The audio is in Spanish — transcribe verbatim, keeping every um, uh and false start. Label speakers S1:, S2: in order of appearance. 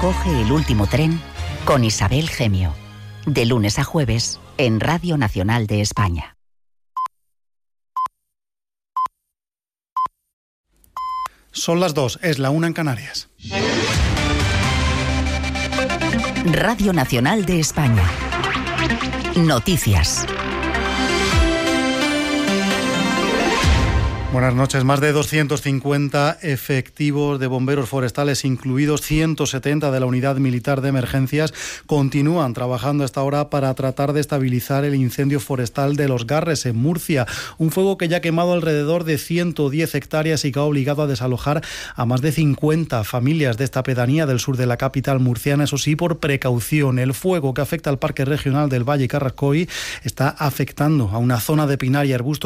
S1: Coge el último tren con Isabel Gemio. De lunes a jueves en Radio Nacional de España.
S2: Son las dos, es la una en Canarias.
S1: Radio Nacional de España. Noticias.
S2: Buenas noches. Más de doscientos cincuenta efectivos de bomberos forestales, incluidos ciento setenta de la Unidad Militar de Emergencias, continúan trabajando a esta hora para tratar de estabilizar el incendio forestal de Los Garres, en Murcia. Un fuego que ya ha quemado alrededor de ciento diez hectáreas y que ha obligado a desalojar a más de cincuenta familias de esta pedanía del sur de la capital murciana, eso sí, por precaución. El fuego que afecta al Parque Regional del Valle Carrascoy está afectando a una zona de pinar y arbustos